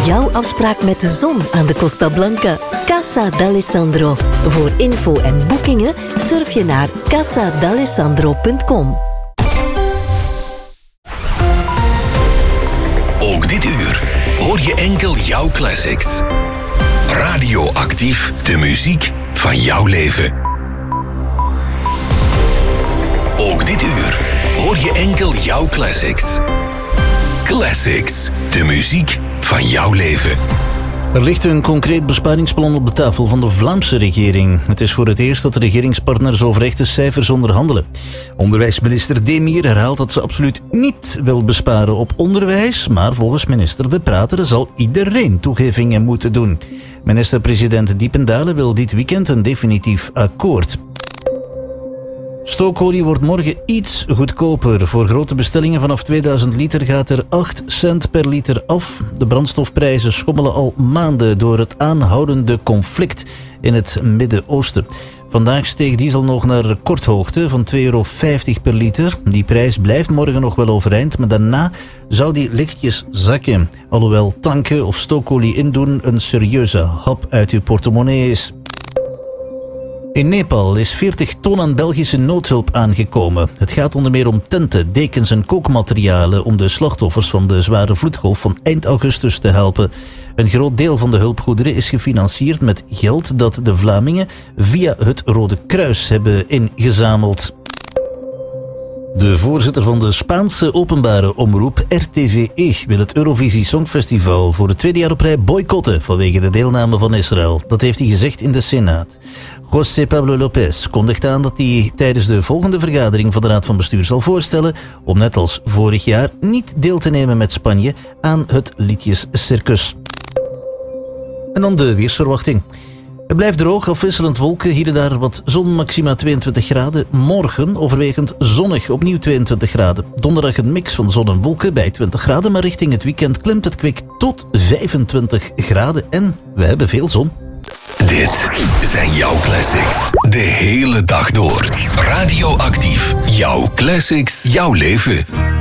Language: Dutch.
jouw afspraak met de zon aan de Costa Blanca. Casa d'Alessandro. Voor info en boekingen surf je naar casadalessandro.com. Ook dit uur hoor je enkel jouw classics. Radioactief, de muziek van jouw leven. Ook dit uur hoor je enkel jouw classics. Classics, de muziek van jouw leven. Er ligt een concreet besparingsplan op de tafel van de Vlaamse regering. Het is voor het eerst dat de regeringspartners over echte cijfers onderhandelen. Onderwijsminister Demir herhaalt dat ze absoluut niet wil besparen op onderwijs, maar volgens minister De Prateren zal iedereen toegevingen moeten doen. Minister-president Diependalen wil dit weekend een definitief akkoord. Stookolie wordt morgen iets goedkoper. Voor grote bestellingen vanaf 2000 liter gaat er 8 cent per liter af. De brandstofprijzen schommelen al maanden door het aanhoudende conflict in het Midden-Oosten. Vandaag steeg diesel nog naar recordhoogte van €2,50 per liter. Die prijs blijft morgen nog wel overeind, maar daarna zou die lichtjes zakken. Alhoewel tanken of stookolie indoen een serieuze hap uit uw portemonnee is. In Nepal is 40 ton aan Belgische noodhulp aangekomen. Het gaat onder meer om tenten, dekens en kookmaterialen om de slachtoffers van de zware vloedgolf van eind augustus te helpen. Een groot deel van de hulpgoederen is gefinancierd met geld dat de Vlamingen via het Rode Kruis hebben ingezameld. De voorzitter van de Spaanse openbare omroep RTVE wil het Eurovisie Songfestival voor het tweede jaar op rij boycotten vanwege de deelname van Israël. Dat heeft hij gezegd in de Senaat. José Pablo López kondigt aan dat hij tijdens de volgende vergadering van de Raad van Bestuur zal voorstellen om net als vorig jaar niet deel te nemen met Spanje aan het liedjescircus. En dan de weersverwachting. Het blijft droog, afwisselend wolken, hier en daar wat zon, maxima 22 graden. Morgen overwegend zonnig, opnieuw 22 graden. Donderdag een mix van zon en wolken bij 20 graden, maar richting het weekend klimt het kwik tot 25 graden en we hebben veel zon. Dit zijn jouw classics. De hele dag door. Radioactief. Jouw classics, jouw leven.